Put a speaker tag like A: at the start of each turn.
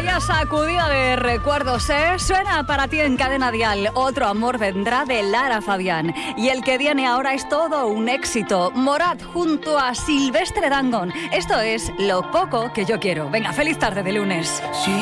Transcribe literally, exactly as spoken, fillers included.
A: Vaya sacudida de recuerdos, ¿eh? Suena para ti en Cadena Dial. Otro amor vendrá de Lara Fabián. Y el que viene ahora es todo un éxito. Morat junto a Silvestre Dangond. Esto es Lo poco que yo quiero. Venga, feliz tarde de lunes.
B: Sí.